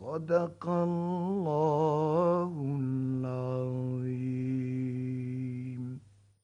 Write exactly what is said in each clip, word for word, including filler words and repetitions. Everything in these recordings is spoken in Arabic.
صدق الله العظيم.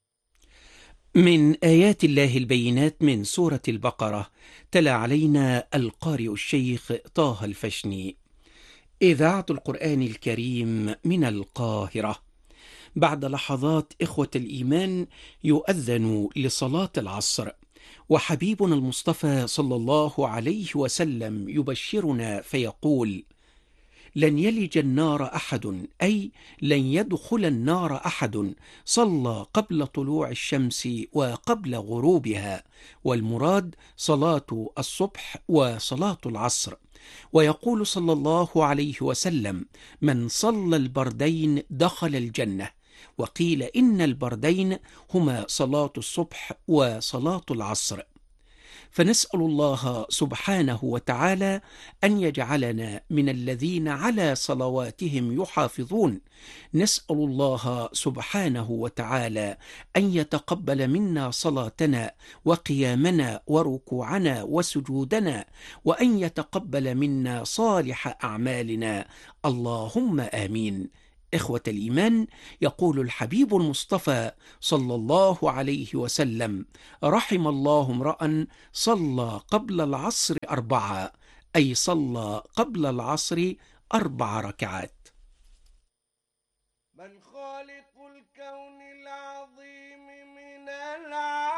من آيات الله البينات من سورة البقرة. تلا علينا القارئ الشيخ طه الفشني. إذاعة القرآن الكريم من القاهرة. بعد لحظات إخوة الإيمان يؤذن لصلاة العصر، وحبيبنا المصطفى صلى الله عليه وسلم يبشرنا فيقول: لن يلج النار أحد، أي لن يدخل النار أحد صلى قبل طلوع الشمس وقبل غروبها، والمراد صلاة الصبح وصلاة العصر. ويقول صلى الله عليه وسلم: من صلى البردين دخل الجنة. وقيل إن البردين هما صلاة الصبح وصلاة العصر. فنسأل الله سبحانه وتعالى أن يجعلنا من الذين على صلواتهم يحافظون. نسأل الله سبحانه وتعالى أن يتقبل منا صلاتنا وقيامنا وركوعنا وسجودنا، وأن يتقبل منا صالح أعمالنا، اللهم آمين. إخوة الإيمان، يقول الحبيب المصطفى صلى الله عليه وسلم: رحم الله امرأ صلى قبل العصر أربعة، أي صلى قبل العصر أربع ركعات. من خالق الكون العظيم من العالم